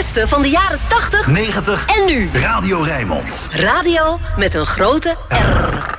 beste van de jaren 80, 90 en nu. Radio Rijnmond. Radio met een grote R.